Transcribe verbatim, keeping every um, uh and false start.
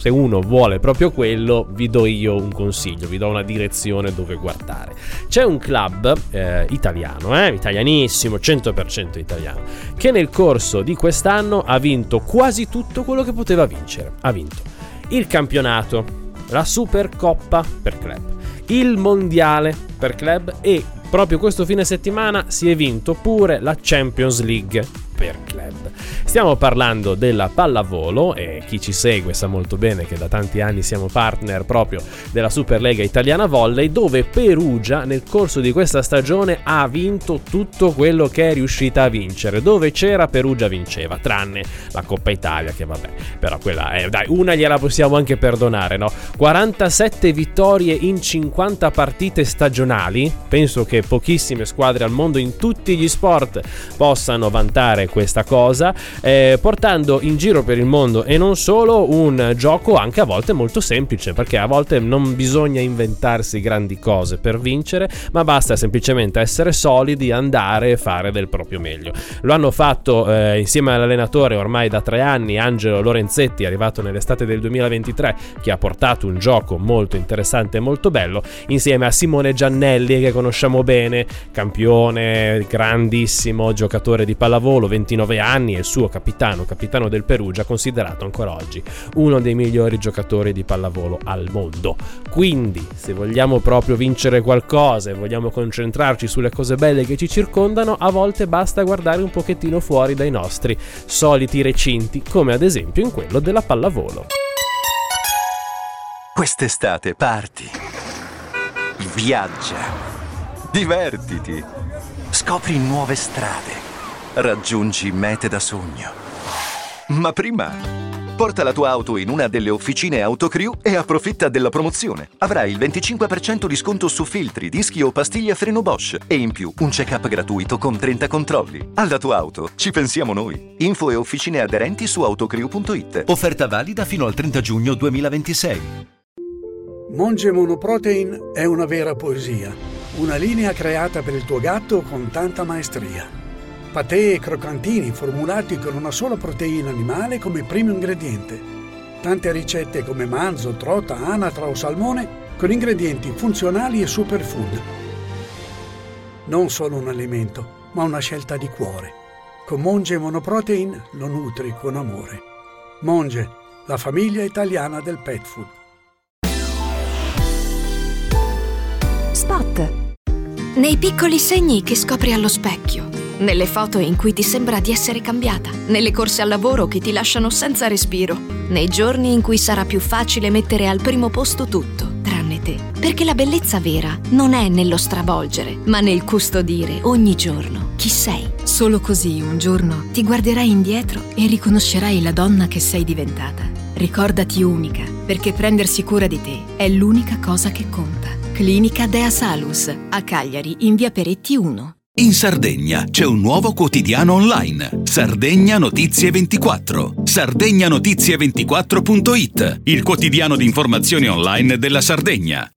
se uno vuole proprio quello, vi do io un consiglio, vi do una direzione dove guardare. C'è un club eh, italiano, eh, italianissimo, cento per cento italiano, che nel corso di quest'anno ha vinto quasi tutto quello che poteva vincere. Ha vinto il campionato, la Supercoppa per club, il mondiale per club e proprio questo fine settimana si è vinto pure la Champions League per club. Stiamo parlando della pallavolo e chi ci segue sa molto bene che da tanti anni siamo partner proprio della Superlega Italiana Volley, dove Perugia nel corso di questa stagione ha vinto tutto quello che è riuscita a vincere. Dove c'era Perugia vinceva, tranne la Coppa Italia, che vabbè, però quella è, dai, una gliela possiamo anche perdonare, no? quarantasette vittorie in cinquanta partite stagionali. Penso che pochissime squadre al mondo in tutti gli sport possano vantare questa cosa, eh, portando in giro per il mondo e non solo un gioco anche a volte molto semplice, perché a volte non bisogna inventarsi grandi cose per vincere, ma basta semplicemente essere solidi, andare e fare del proprio meglio. Lo hanno fatto eh, insieme all'allenatore ormai da tre anni, Angelo Lorenzetti, arrivato nell'estate del duemilaventitré, che ha portato un gioco molto interessante e molto bello, insieme a Simone Giannelli, che conosciamo bene, campione, grandissimo giocatore di pallavolo, ventinove anni, e il suo capitano, capitano del Perugia, considerato ancora oggi uno dei migliori giocatori di pallavolo al mondo. Quindi, se vogliamo proprio vincere qualcosa e vogliamo concentrarci sulle cose belle che ci circondano, a volte basta guardare un pochettino fuori dai nostri soliti recinti, come ad esempio in quello della pallavolo. Quest'estate parti, viaggia, divertiti, scopri nuove strade, raggiungi mete da sogno. Ma prima, porta la tua auto in una delle officine Autocrew e approfitta della promozione. Avrai il venticinque per cento di sconto su filtri, dischi o pastiglie a freno Bosch e in più un check-up gratuito con trenta controlli. Alla tua auto ci pensiamo noi. Info e officine aderenti su autocrew punto it. Offerta valida fino al trenta giugno duemilaventisei. Monge Monoprotein è una vera poesia. Una linea creata per il tuo gatto con tanta maestria. Patè e croccantini formulati con una sola proteina animale come primo ingrediente. Tante ricette come manzo, trota, anatra o salmone con ingredienti funzionali e superfood. Non solo un alimento, ma una scelta di cuore. Con Monge Monoprotein lo nutri con amore. Monge, la famiglia italiana del pet food. Spot. Nei piccoli segni che scopri allo specchio, nelle foto in cui ti sembra di essere cambiata, nelle corse al lavoro che ti lasciano senza respiro, nei giorni in cui sarà più facile mettere al primo posto tutto, tranne te. Perché la bellezza vera non è nello stravolgere, ma nel custodire ogni giorno chi sei. Solo così un giorno ti guarderai indietro e riconoscerai la donna che sei diventata. Ricordati unica, perché prendersi cura di te è l'unica cosa che conta. Clinica Dea Salus, a Cagliari, in via Peretti uno. In Sardegna c'è un nuovo quotidiano online, Sardegna Notizie ventiquattro, sardegna notizie ventiquattro punto it, il quotidiano di informazioni online della Sardegna.